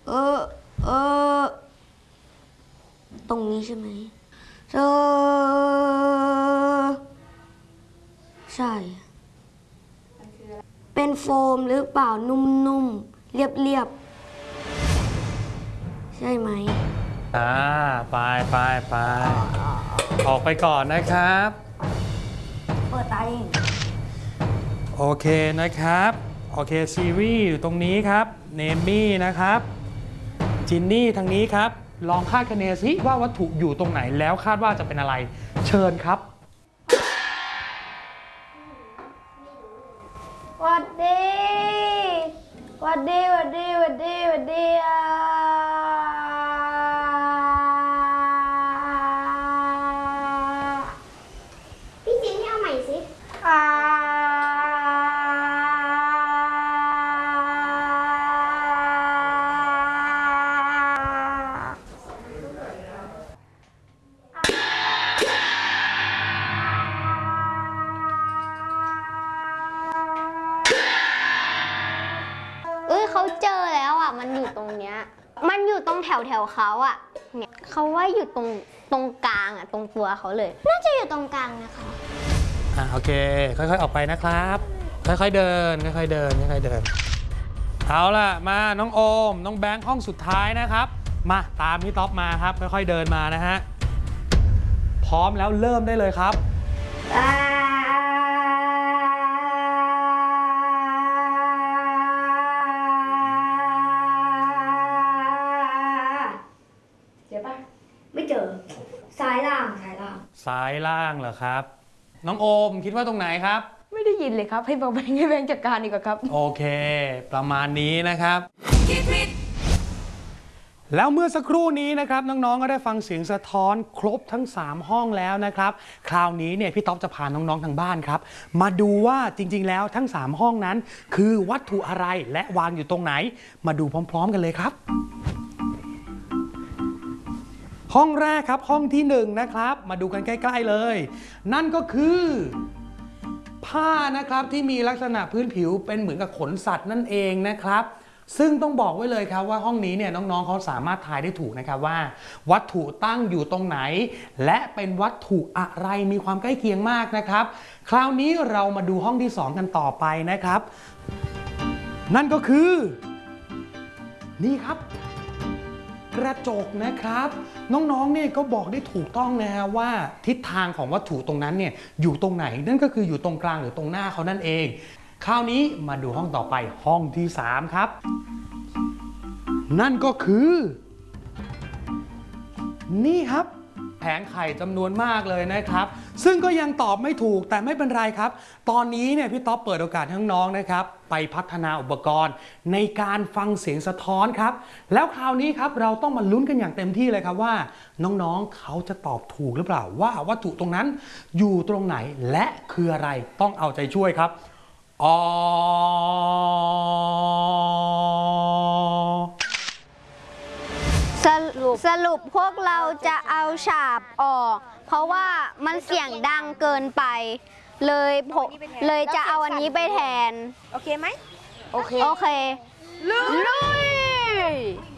เออเออตรงนี้ใช่ไหมใช่เป็นโฟมหรือเปล่านุ่มๆเรียบๆใช่ไหมไปออกไปก่อนนะครับเปิดตาเองโอเคนะครับโอเคซีรีส์อยู่ตรงนี้ครับเนมี่นะครับจินนี่ทางนี้ครับลองคาดคะเนซิว่าวัตถุอยู่ตรงไหนแล้วคาดว่าจะเป็นอะไรเชิญครับวัดดีพี่จินนี่เอาใหม่สิเขาเจอแล้วอ่ะมันอยู่ตรงเนี้ยมันอยู่ตรงแถวเขาอ่ะเนี่ยเขาว่าอยู่ตรงกลางอ่ะตรงตัวเขาเลยน่าจะอยู่ตรงกลางนะคะโอเคค่อยๆออกไปนะครับค่อยๆเดินเอาล่ะมาน้องโอมน้องแบงค์ห้องสุดท้ายนะครับมาตามพี่ต๊อปมาครับค่อยๆเดินมานะฮะพร้อมแล้วเริ่มได้เลยครับไม่เจอซ้ายล่างเหรอครับน้องโอมคิดว่าตรงไหนครับไม่ได้ยินเลยครับให้แบงค์จัดการดีกว่าครับโอเคประมาณนี้นะครับแล้วเมื่อสักครู่นี้นะครับน้องๆก็ได้ฟังเสียงสะท้อนครบทั้ง3ห้องแล้วนะครับคราวนี้เนี่ยพี่ต๊อบจะพาน้องๆทางบ้านครับมาดูว่าจริงๆแล้วทั้ง3ห้องนั้นคือวัตถุอะไรและวางอยู่ตรงไหนมาดูพร้อมๆกันเลยครับห้องแรกครับห้องที่1นะครับมาดูกันใกล้ๆเลยนั่นก็คือผ้านะครับที่มีลักษณะพื้นผิวเป็นเหมือนกับขนสัตว์นั่นเองนะครับซึ่งต้องบอกไว้เลยครับว่าห้องนี้เนี่ยน้องๆเขาสามารถทายได้ถูกนะครับว่าวัตถุตั้งอยู่ตรงไหนและเป็นวัตถุอะไรมีความใกล้เคียงมากนะครับคราวนี้เรามาดูห้องที่2กันต่อไปนะครับนั่นก็คือนี่ครับกระจกนะครับน้องๆเนี่ยก็บอกได้ถูกต้องนะฮะว่าทิศทางของวัตถุตรงนั้นเนี่ยอยู่ตรงไหนนั่นก็คืออยู่ตรงกลางหรือตรงหน้าเขานั่นเองคราวนี้มาดูห้องต่อไปห้องที่3ครับนั่นก็คือนี่ครับแผงไข่จำนวนมากเลยนะครับซึ่งก็ยังตอบไม่ถูกแต่ไม่เป็นไรครับตอนนี้เนี่ยพี่ต๊อบเปิดโอกาสให้น้องๆนะครับไปพัฒนาอุปกรณ์ในการฟังเสียงสะท้อนครับแล้วคราวนี้ครับเราต้องมาลุ้นกันอย่างเต็มที่เลยครับว่าน้องๆเขาจะตอบถูกหรือเปล่าว่าวัตถุตรงนั้นอยู่ตรงไหนและคืออะไรต้องเอาใจช่วยครับสรุปพวกเราจะเอาฉาบออกเพราะว่ามันเสียงดังเกินไปเลยจะเอาอันนี้ไปแทนโอเคไหมโอเคลุย